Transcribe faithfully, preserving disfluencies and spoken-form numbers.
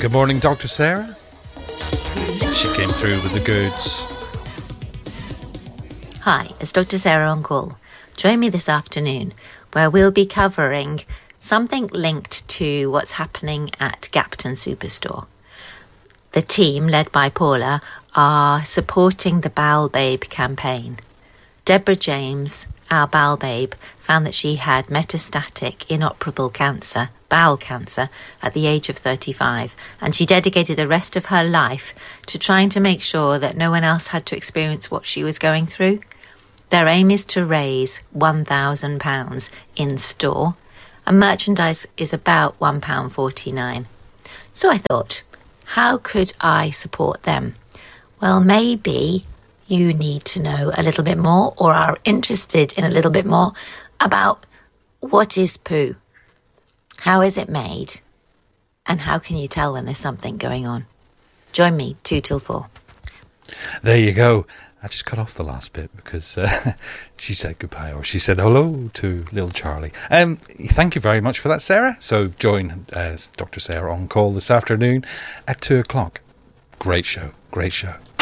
Good morning, Doctor Sarah. She came through with the goods. Hi, it's Doctor Sarah on call. Join me this afternoon where we'll be covering something linked to what's happening at Gapton Superstore. The team, led by Paula, are supporting the Bowel Babe campaign. Deborah James, our Bowel Babe, found that she had metastatic inoperable cancer, bowel cancer, at the age of thirty-five, and she dedicated the rest of her life to trying to make sure that no one else had to experience what she was going through. Their aim is to raise one thousand pounds in store, and merchandise is about one pound forty-nine. So I thought, how could I support them? Well, maybe you need to know a little bit more, or are interested in a little bit more, about what is poo, how is it made, and how can you tell when there's something going on. Join me two till four. There you go. I just cut off the last bit because uh, she said goodbye, or she said hello to little Charlie. Um, thank you very much for that, Sarah. So join uh, Doctor Sarah on call this afternoon at two o'clock. Great show, great show.